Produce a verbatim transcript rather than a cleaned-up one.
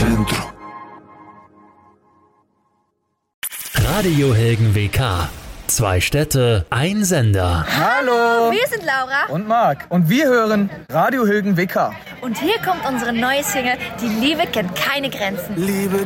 Centro. Radio Hilgen W K. Zwei Städte, ein Sender. Hallo! Wir sind Laura Und Marc. Und wir hören Radio Hilgen W K. und hier kommt unsere neue Single Die Liebe kennt keine Grenzen. Liebe